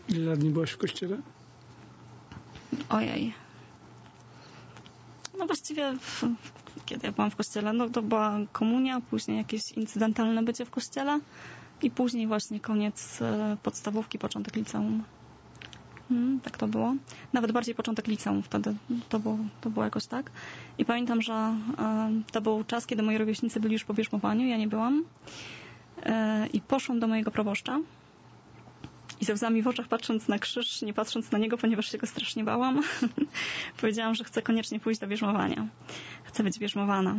Ile lat nie byłaś w kościele? Ojej. No właściwie kiedy ja byłam w kościele, no to była komunia, później jakieś incydentalne bycie w kościele i później właśnie koniec podstawówki, początek liceum. Tak to było. Nawet bardziej początek liceum wtedy. To było jakoś tak. I pamiętam, że to był czas, kiedy moi rówieśnicy byli już po bierzmowaniu, ja nie byłam. I poszłam do mojego proboszcza i ze łzami w oczach, patrząc na krzyż, nie patrząc na niego, ponieważ się go strasznie bałam, powiedziałam, że chcę koniecznie pójść do bierzmowania. Chcę być bierzmowana.